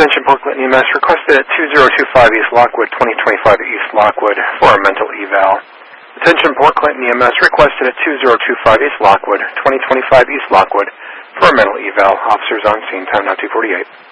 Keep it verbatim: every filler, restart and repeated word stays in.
Attention Port Clinton E M S requested at two zero two five East Lockwood, twenty twenty-five East Lockwood for a mental eval. Attention Port Clinton E M S requested at two zero two five East Lockwood, twenty twenty-five East Lockwood for a mental eval. Officers on scene, time now two forty-eight.